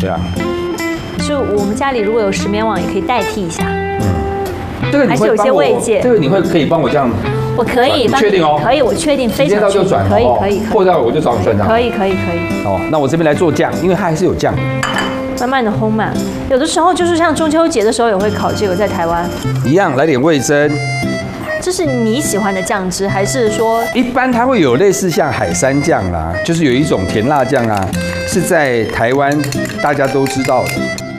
对啊。 是我们家里如果有石棉网，也可以代替一下。 这个你还是有些慰藉。 这个你可以帮我这样？ 我可以， 确定哦？ 可以，我确定，非常确定。可以。 破掉我就找你算账。 可以。 哦，那我这边来做酱，因为它还是有酱。 慢慢的烘嘛，有的时候就是像中秋节的时候也会烤这个，在台湾。 一样来点味噌。 这是你喜欢的酱汁，还是说？ 一般它会有类似像海山酱啦，就是有一种甜辣酱啊，是在台湾大家都知道的。